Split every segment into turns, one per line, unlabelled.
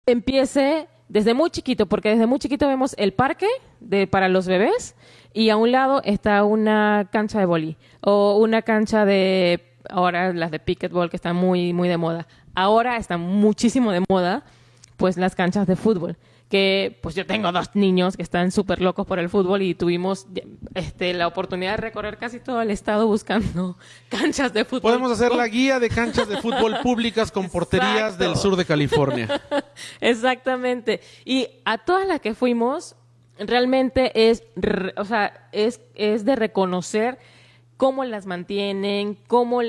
empiece desde muy chiquito, porque desde muy chiquito vemos el parque para los bebés y a un lado está una cancha de vóley o una cancha de, ahora las de pickleball que están muy, muy de moda. Ahora están muchísimo de moda, pues las canchas de fútbol. Que pues yo tengo dos niños que están súper locos por el fútbol y tuvimos la oportunidad de recorrer casi todo el estado buscando canchas de fútbol.
Podemos hacer la guía de canchas de fútbol públicas con porterías del sur de California.
Exactamente. Y a todas las que fuimos, realmente es de reconocer cómo las mantienen, cómo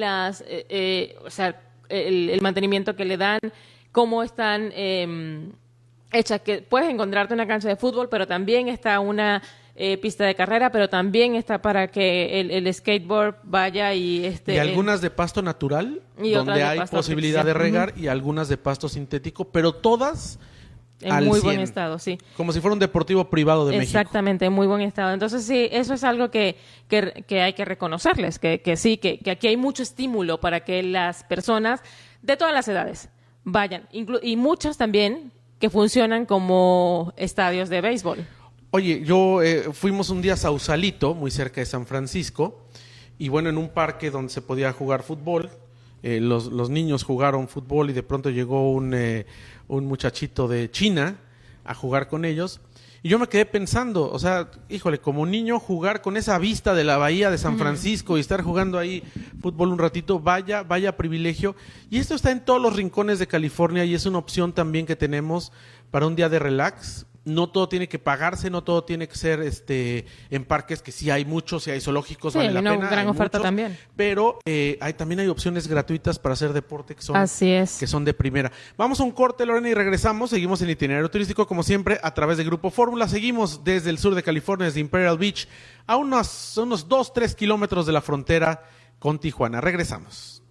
el mantenimiento que le dan, cómo están hechas, que puedes encontrarte una cancha de fútbol, pero también está una pista de carrera, pero también está para que el skateboard vaya y
Y algunas de pasto natural,
y otras
donde
de
hay
pasto
posibilidad de
artificial.
regar, y algunas de pasto sintético, pero todas
En
al
muy
100.
buen estado, sí.
Como si fuera un deportivo privado de México.
Exactamente, en muy buen estado. Entonces, sí, eso es algo que hay que reconocerles, que sí, que aquí hay mucho estímulo para que las personas de todas las edades vayan, y muchos también que funcionan como estadios de béisbol.
Oye, fuimos un día a Sausalito, muy cerca de San Francisco, y bueno, en un parque donde se podía jugar fútbol, los niños jugaron fútbol y de pronto llegó un muchachito de China a jugar con ellos. Y yo me quedé pensando, o sea, híjole, como niño jugar con esa vista de la bahía de San Francisco y estar jugando ahí fútbol un ratito, vaya privilegio. Y esto está en todos los rincones de California y es una opción también que tenemos para un día de relax. No todo tiene que pagarse, no todo tiene que ser en parques, que sí hay muchos, sí hay zoológicos,
Sí,
vale la
una
pena.
gran
hay
oferta
muchos,
también.
pero también hay opciones gratuitas para hacer deporte
Así es.
que son de primera. Vamos a un corte, Lorena, y regresamos. Seguimos en Itinerario Turístico, como siempre, a través de Grupo Fórmula. Seguimos desde el sur de California, desde Imperial Beach, a unos 2-3 kilómetros de la frontera con Tijuana. Regresamos.